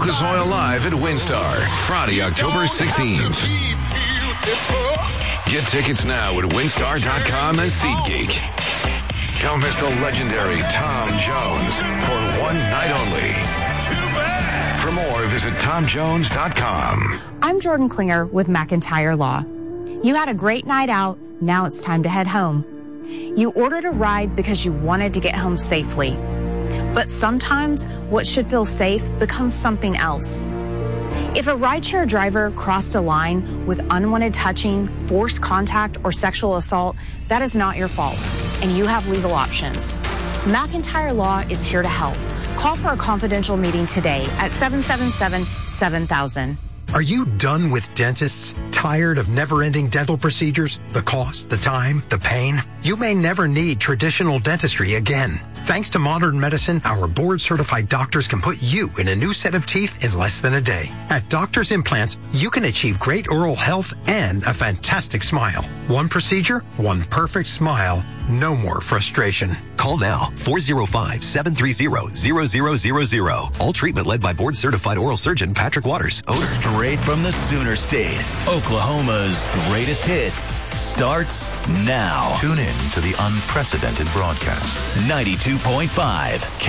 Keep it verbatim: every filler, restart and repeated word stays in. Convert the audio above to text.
Focus Oil Live at WinStar, Friday, October sixteenth. Get tickets now at winstar dot com and SeatGeek. Don't miss the legendary Tom Jones for one night only. For more, visit tom jones dot com. I'm Jordan Klinger with McIntyre Law. You had a great night out. Now it's time to head home. You ordered a ride because you wanted to get home safely. But sometimes what should feel safe becomes something else. If a rideshare driver crossed a line with unwanted touching, forced contact, or sexual assault, that is not your fault, and you have legal options. McIntyre Law is here to help. Call for a confidential meeting today at seven seven seven, seven thousand. Are you done with dentists? Tired of never-ending dental procedures? The cost, the time, the pain? You may never need traditional dentistry again. Thanks to modern medicine, our board-certified doctors can put you in a new set of teeth in less than a day. At Doctors Implants, you can achieve great oral health and a fantastic smile. One procedure, one perfect smile. No more frustration. Call now, four oh five, seven three zero, zero zero zero zero. All treatment led by board-certified oral surgeon Patrick Waters. Straight from the Sooner State, Oklahoma's greatest hits starts now. Tune in to the unprecedented broadcast. ninety-two point five